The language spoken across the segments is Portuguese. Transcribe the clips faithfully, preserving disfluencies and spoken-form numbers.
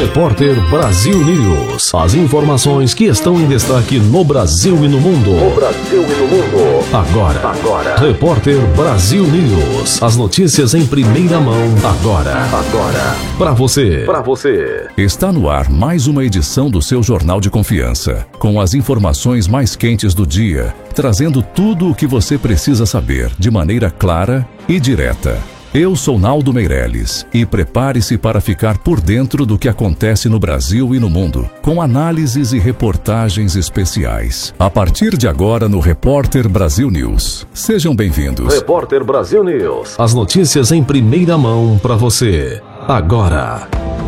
Repórter Brasil News. As informações que estão em destaque no Brasil e no mundo. No Brasil e no mundo. Agora. Agora. Repórter Brasil News. As notícias em primeira mão. Agora. Agora. Para você. Para você. Está no ar mais uma edição do seu Jornal de Confiança, com as informações mais quentes do dia, trazendo tudo o que você precisa saber de maneira clara e direta. Eu sou Naldo Meirelles e prepare-se para ficar por dentro do que acontece no Brasil e no mundo, com análises e reportagens especiais. A partir de agora no Repórter Brasil News. Sejam bem-vindos. Repórter Brasil News. As notícias em primeira mão para você. Agora.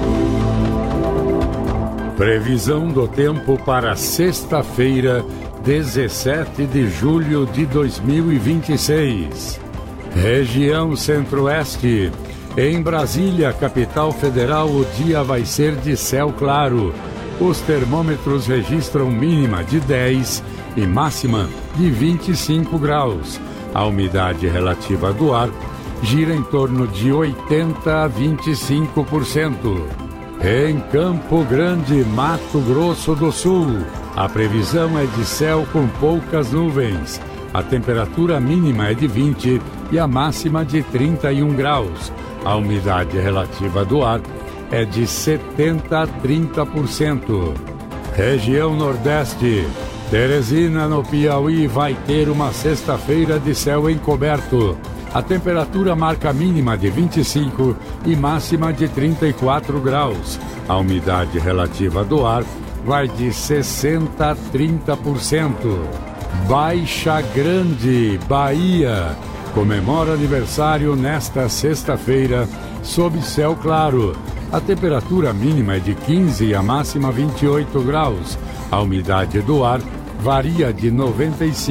Previsão do tempo para sexta-feira, dezessete de julho de dois mil e vinte e seis. Região Centro-Oeste. Em Brasília, capital federal, o dia vai ser de céu claro. Os termômetros registram mínima de dez e máxima de vinte e cinco graus. A umidade relativa do ar gira em torno de oitenta a vinte e cinco por cento. Em Campo Grande, Mato Grosso do Sul, a previsão é de céu com poucas nuvens. A temperatura mínima é de vinte e a máxima de trinta e um graus. A umidade relativa do ar é de setenta a trinta por cento. Região Nordeste. Teresina, no Piauí, vai ter uma sexta-feira de céu encoberto. A temperatura marca mínima de vinte e cinco e máxima de trinta e quatro graus. A umidade relativa do ar vai de sessenta a trinta por cento. Baixa Grande, Bahia, comemora aniversário nesta sexta-feira, sob céu claro. A temperatura mínima é de quinze e a máxima vinte e oito graus. A umidade do ar varia de noventa e cinco